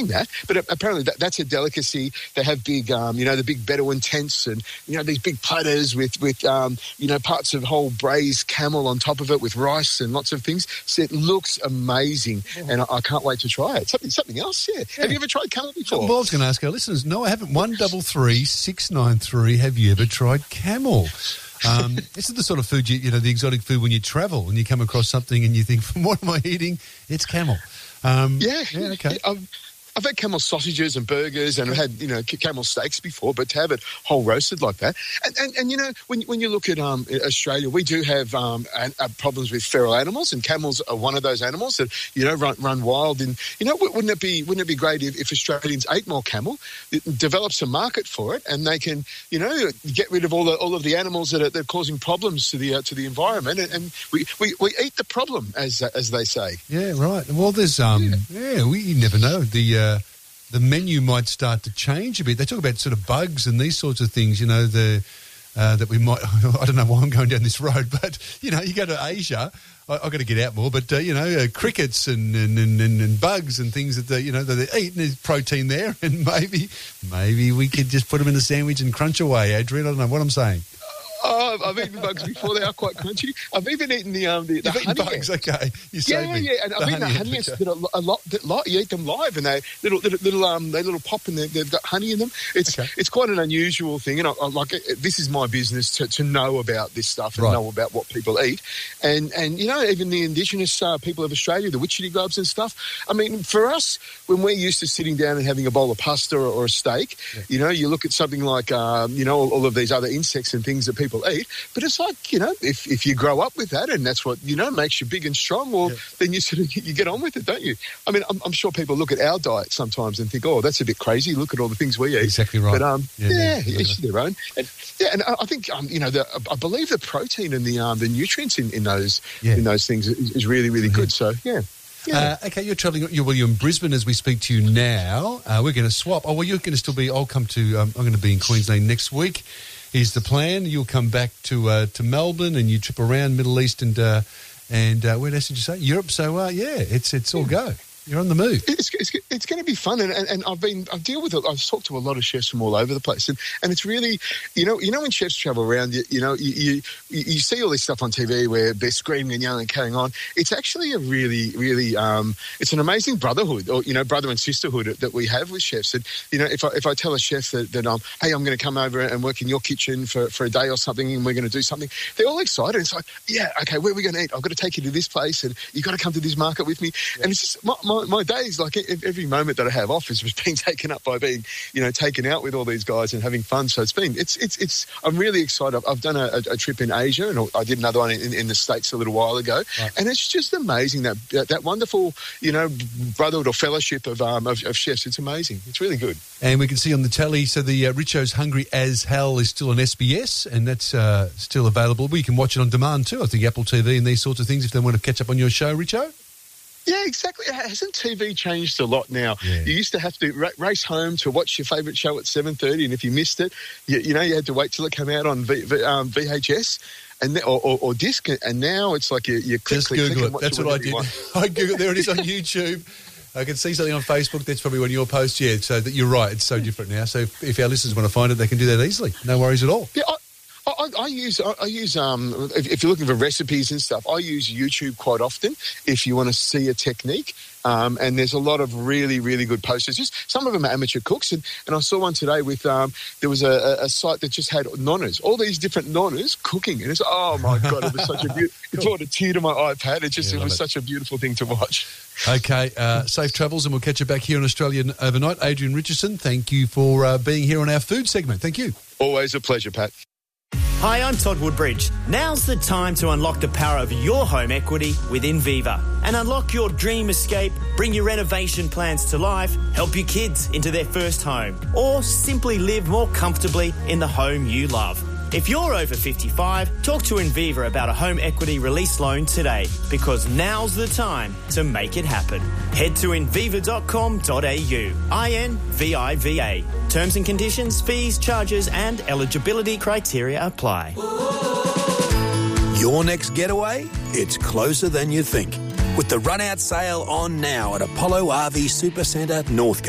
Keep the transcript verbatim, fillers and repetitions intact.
knowing that, but apparently that, that's a delicacy. They have big, um, you know, the big Bedouin tents and, you know, these big platters with, with um, you know, parts of whole braised camel on top of it with rice and lots of things. So it looks amazing, oh. and I, I can't wait to try it. Something something else, yeah. yeah. Have you ever tried camel before? Well, I was going to ask our listeners. No, I haven't. One double three six nine three. Have you ever tried camel? Um, this is the sort of food, you, you know, the exotic food when you travel and you come across something and you think, what am I eating? It's camel. Um, yeah. Yeah, okay. I've, I've had camel sausages and burgers and I've had, you know, camel steaks before, but to have it whole roasted like that. And, and, and you know, when when you look at um, Australia, we do have um, an, uh, problems with feral animals, and camels are one of those animals that, you know, run, run wild. And, you know, wouldn't it be wouldn't it be great if, if Australians ate more camel, develops a market for it, and they can, you know, get rid of all the, all of the animals that are, that are causing problems to the uh, to the environment, and, and we, we, we eat the problem, as uh, as they say. Yeah, right. Well, there's, um, yeah, yeah we you never know. The Uh, the menu might start to change a bit. They talk about sort of bugs and these sorts of things, you know, the uh, that we might, I don't know why I'm going down this road, but, you know, you go to Asia, I, I've got to get out more, but, uh, you know, uh, crickets and, and, and, and bugs and things that, they, you know, that they eat, and there's protein there, and maybe maybe we could just put them in a sandwich and crunch away, Adrian. I don't know what I'm saying. Oh, I've eaten bugs before. They are quite crunchy. I've even eaten the um the, the You've honey eaten bugs, ants. okay. You yeah, saved me. yeah, and the I've eaten the honey ants that are a lot, a lot. You eat them live, and they little, little, little um, they little pop, and they've got honey in them. It's okay. It's quite an unusual thing, and I, I like it. This is my business to, to know about this stuff and right. know about what people eat, and and you know, even the indigenous uh, people of Australia, the witchetty grubs and stuff. I mean, for us, when we're used to sitting down and having a bowl of pasta or, or a steak, yeah. you know, you look at something like um, you know, all, all of these other insects and things that people eat, but it's like, you know, if, if you grow up with that and that's what, you know, makes you big and strong, well, yeah. then you sort of, you get on with it, don't you? I mean, I'm, I'm sure people look at our diet sometimes and think, oh, that's a bit crazy. Look at all the things we eat. Exactly right. But, um, yeah, yeah, yeah each their own. And, yeah, and I think, um, you know, the, I believe the protein and the um, the nutrients in, in those yeah. in those things is, is really, really good. So, yeah. Yeah. Uh, okay, you're travelling. You're, well, you're in Brisbane as we speak to you now. Uh, we're going to swap. Oh, well, you're going to still be. I'll come to. Um, I'm going to be in Queensland next week. Is the plan? You'll come back to uh, to Melbourne and you trip around Middle East and uh, and uh, where else did you say? Europe. So uh, yeah, it's it's all go. You're on the move. It's, it's, it's going to be fun, and, and, and I've been I deal with it. I've talked to a lot of chefs from all over the place, and, and it's really, you know, you know when chefs travel around, you, you know, you, you you see all this stuff on T V where they're screaming and yelling and carrying on. It's actually a really, really, um, it's an amazing brotherhood, or you know, brother and sisterhood that we have with chefs. And you know, if I if I tell a chef that, that um, hey, I'm going to come over and work in your kitchen for, for a day or something, and we're going to do something, they're all excited. It's like, yeah, okay, where are we going to eat? I've got to take you to this place, and you've got to come to this market with me. Yeah. And it's just my my, my days like. Every moment that I have off is being taken up by being, you know, taken out with all these guys and having fun. So it's been, it's, it's, it's. I'm really excited. I've, I've done a, a trip in Asia, and I did another one in, in the States a little while ago, right. and it's just amazing that that wonderful, you know, brotherhood or fellowship of um of, of chefs. It's amazing. It's really good. And we can see on the telly, so the uh, Richo's Hungry as Hell is still on S B S, and that's uh, still available. We can watch it on demand too. I think Apple T V and these sorts of things if they want to catch up on your show, Richo. Yeah, exactly. Hasn't T V changed a lot now? Yeah. You used to have to ra- race home to watch your favourite show at seven thirty, and if you missed it, you, you know, you had to wait till it came out on v, v, um, V H S and or, or, or disc, and now it's like you, you click, Just click, Google click it. That's what I did. I Googled. There it is on YouTube. I can see something on Facebook. That's probably one of your posts. Yeah, so that you're right. It's so different now. So if, if our listeners want to find it, they can do that easily. No worries at all. Yeah. I- I, I use, I use. Um, if, if you're looking for recipes and stuff, I use YouTube quite often. If you want to see a technique, um, and there's a lot of really, really good posters. Just some of them are amateur cooks, and, and I saw one today with. Um, there was a, a site that just had nonnas, all these different nonnas cooking, and it's oh my god, it was such a beautiful. It brought a tear to my iPad. It just, yeah, it was it. such a beautiful thing to watch. Okay, uh, safe travels, and we'll catch you back here on Australian Overnight. Adrian Richardson, thank you for uh, being here on our food segment. Thank you. Always a pleasure, Pat. Hi, I'm Todd Woodbridge. Now's the time to unlock the power of your home equity with Inviva and unlock your dream escape, bring your renovation plans to life, help your kids into their first home, or simply live more comfortably in the home you love. If you're over fifty-five, talk to Inviva about a home equity release loan today, because now's the time to make it happen. Head to inviva dot com dot a u. I N V I V A. Terms and conditions, fees, charges and eligibility criteria apply. Your next getaway? It's closer than you think. With the run-out sale on now at Apollo R V Supercentre, Northgate.